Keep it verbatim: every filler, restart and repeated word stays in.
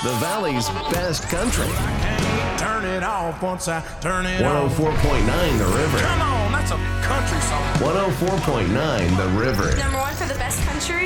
the Valley's best country. Turn it off once I turn it one oh four point nine The River. Come on, that's a country song. one oh four point nine The River. Number one for the best country.